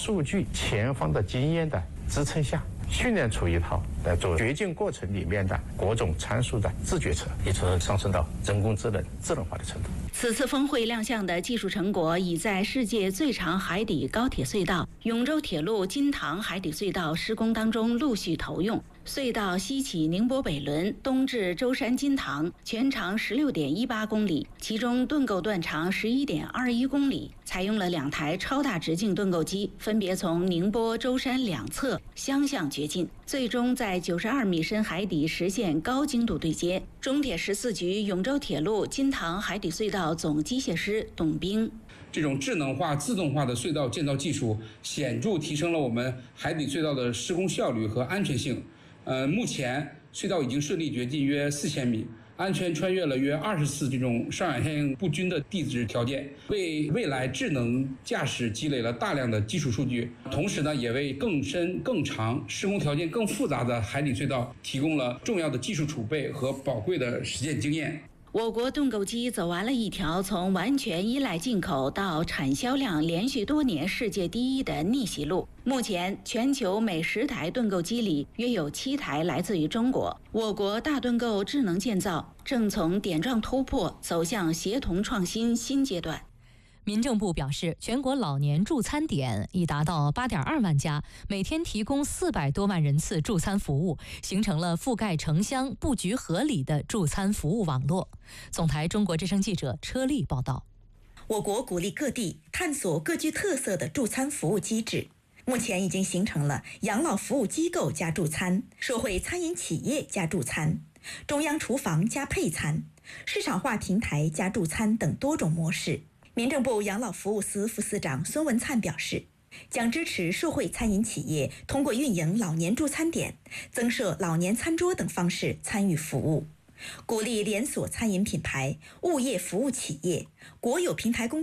数据、前方的经验的支撑下，训练出一套来做决定过程里面的各种参数的自决策，一直上升到人工智能智能化的程度。 此次峰会亮相的技术成果，已在世界最长海底高铁隧道永州铁路金塘海底隧道施工当中陆续投用。隧道西起宁波北仑，东至舟山金塘，全长16.18公里，其中盾构段长11.21公里，采用了2台超大直径盾构机，分别从宁波、舟山两侧相向掘进，最终在92米深海底实现高精度对接。中铁14局永州铁路金塘海底隧道总机械师董兵： 这种智能化、自动化的隧道建造技术，显著提升了我们海底隧道的施工效率和安全性。目前隧道已经顺利掘进约4000米，安全穿越了约20次这种上下线不均的地质条件，为未来智能驾驶积累了大量的技术数据。同时呢，也为更深、更长、施工条件更复杂的海底隧道提供了重要的技术储备和宝贵的实践经验。 我国盾构机走完了一条从完全依赖进口到产销量连续多年世界第一的逆袭路。目前，全球每10台盾构机里约有7台来自于中国。我国大盾构智能建造正从点状突破走向协同创新新阶段。 民政部表示，全国老年助餐点已达到8.2万家，每天提供400多万人次助餐服务，形成了覆盖城乡、布局合理的助餐服务网络。总台中国之声记者车丽报道。 我国鼓励各地探索各具特色的助餐服务机制，目前已经形成了养老服务机构加助餐、社会餐饮企业加助餐、中央厨房加配餐、市场化平台加助餐等多种模式。民政部养老服务司副司长孙文灿表示，将支持社会餐饮企业通过运营老年助餐点、增设老年餐桌等方式参与服务，鼓励连锁餐饮品牌、物业服务企业、国有平台公司